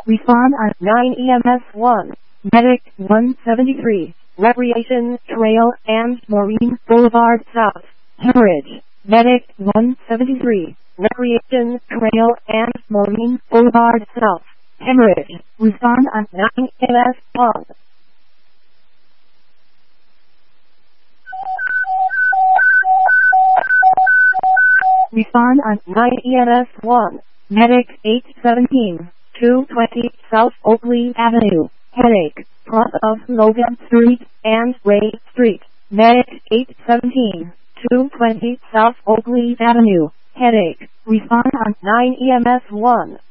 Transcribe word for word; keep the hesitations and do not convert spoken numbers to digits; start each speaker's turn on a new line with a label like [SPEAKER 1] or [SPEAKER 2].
[SPEAKER 1] Respond on nine E M S one. Medic one seventy-three. Recreation Trail and Marine Boulevard South. Hemorrhage. Medic one seventy-three. Recreation Trail and Marine Boulevard South. Hemorrhage. Respond on nine E M S one. Respond on nine E M S one. Medic eight seventeen. two twenty South Oakley Avenue. Headache. Cross of Logan Street and Ray Street. Medic eight seventeen. two twenty South Oakley Avenue. Headache. Respond on nine E M S one.